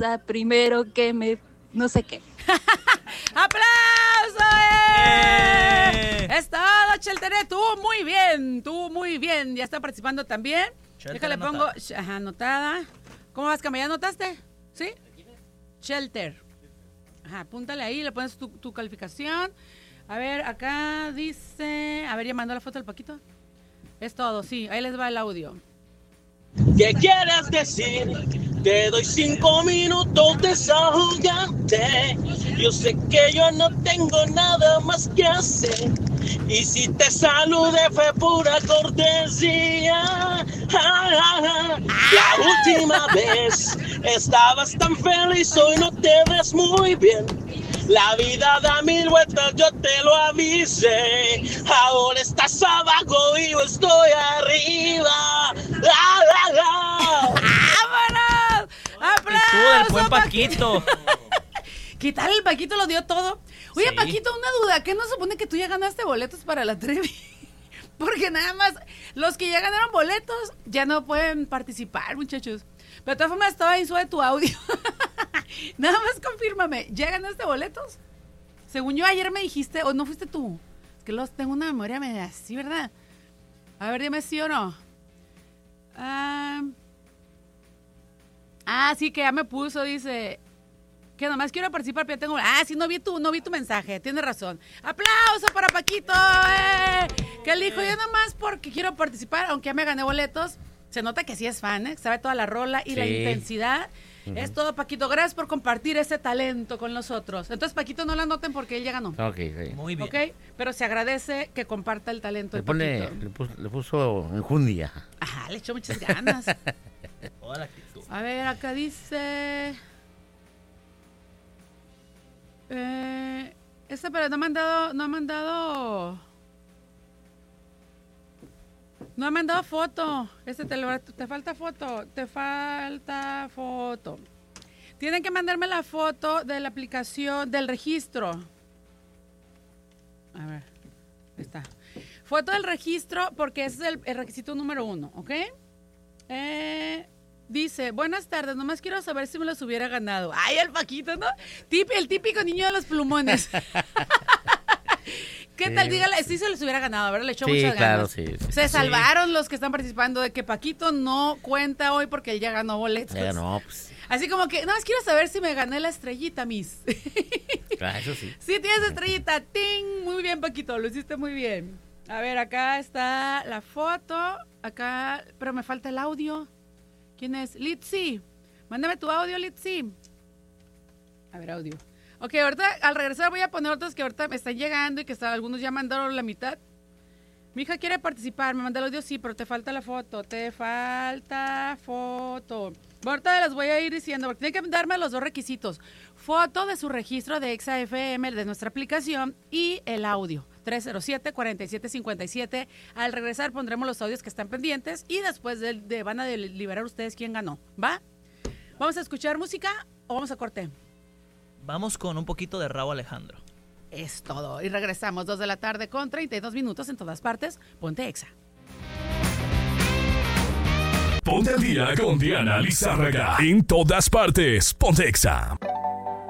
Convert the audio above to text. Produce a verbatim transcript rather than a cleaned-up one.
casa primero que me... no sé qué. ¡Aplausos! ¡Eh! Es todo, Cheltere. Tú muy bien, tú muy bien. Ya está participando también. Shelter Déjale, pongo... Ajá, anotada. ¿Cómo vas, Cama? ¿Ya anotaste? ¿Sí? Shelter. Ajá, apúntale ahí, le pones tu, tu calificación. A ver, acá dice... A ver, ya mandó la foto del Paquito. Es todo, sí. Ahí les va el audio. ¿Qué quieres decir? Te doy cinco minutos de desahogarte. Yo sé que yo no tengo nada más que hacer. Y si te saludé fue pura cortesía. Ah, ah, ah. La última vez estabas tan feliz, hoy no te ves muy bien. La vida da mil vueltas, yo te lo avisé. Ahora estás abajo y yo estoy arriba. ¡Ah, ah, ah! ¡Vámonos! ¡Aplausos! Tú, el buen Paquito. ¿Qué tal? El Paquito lo dio todo. Oye, Sí. Paquito, una duda. ¿Qué no supone que tú ya ganaste boletos para la Trevi? Porque nada más los que ya ganaron boletos ya no pueden participar, muchachos. Pero de todas formas, estaba ahí, sube tu audio. Nada más confírmame, ¿ya ganaste boletos? Según yo ayer me dijiste, o no fuiste tú. Es que los tengo una memoria media así, ¿verdad? A ver, dime sí o no. Ah, ah, sí, que ya me puso, dice... Que nomás quiero participar, pero ya tengo... Ah, sí, no vi tu, no vi tu mensaje, tienes razón. ¡Aplauso para Paquito! ¡Eh! Que él dijo, yo nomás porque quiero participar, aunque ya me gané boletos. Se nota que sí es fan, ¿eh? Sabe toda la rola y Sí. la intensidad. Uh-huh. Es todo, Paquito. Gracias por compartir ese talento con nosotros. Entonces, Paquito, no lo anoten porque él ya ganó. Ok, sí. Muy bien. ¿Ok? Pero se agradece que comparta el talento Le, de pone, Paquito. le, puso, le puso enjundia. Ajá, le echó muchas ganas. Toda la actitud. A ver, acá dice... Eh, este, pero no ha mandado, no ha mandado, no ha mandado foto. Este te, lo, te falta foto, te falta foto. Tienen que mandarme la foto de la aplicación del registro. A ver, ahí está. Foto del registro porque ese es el, el requisito número uno, ¿ok? Eh... Dice, buenas tardes, nomás quiero saber si me los hubiera ganado. Ay, el Paquito, ¿no? Tip, el típico niño de los plumones. ¿Qué tal? Dígale, sí se los hubiera ganado, ¿verdad? Le echó Sí, muchas claro, ganas. sí, sí. Se salvaron los que están participando de que Paquito no cuenta hoy porque él ya ganó boletos. Ya no, pues. Así como que, no, más quiero saber si me gané la estrellita, Miss. Claro, eso sí. Sí tienes estrellita, ting. Muy bien, Paquito, lo hiciste muy bien. A ver, acá está la foto. Acá, pero me falta el audio. ¿Quién es? Litzy. Mándame tu audio, Litzy. A ver, audio. Ok, ahorita al regresar voy a poner otros que ahorita me están llegando y que está, algunos ya mandaron la mitad. Mi hija quiere participar, me manda el audio, sí, pero te falta la foto, te falta foto. Bueno, ahorita las voy a ir diciendo, porque tienen que darme los dos requisitos. Foto de su registro de Exa F M, de nuestra aplicación, y el audio. tres cero siete, cuatro siete cinco siete. Al regresar pondremos los audios que están pendientes y después de, de, van a liberar ustedes quién ganó. ¿Va? ¿Vamos a escuchar música o vamos a corte? Vamos con un poquito de Rauw Alejandro. Es todo. Y regresamos dos de la tarde con treinta y dos minutos en todas partes. Ponte Exa. Ponte al día con Diana Lizárraga. En todas partes, Ponte Exa.